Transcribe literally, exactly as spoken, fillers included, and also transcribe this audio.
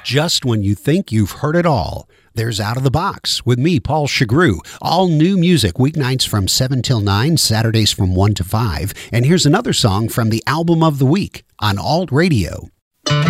Just when you think you've heard it all, there's Out of the Box with me, Paul Chagru. All new music, weeknights from seven till nine, Saturdays from one to five. And here's another song from the Album of the Week on Alt Radio.